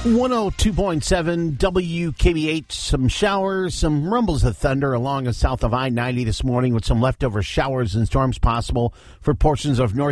102.7 WKBH, some showers, some rumbles of thunder along the south of I-90 this morning with some leftover showers and storms possible for portions of north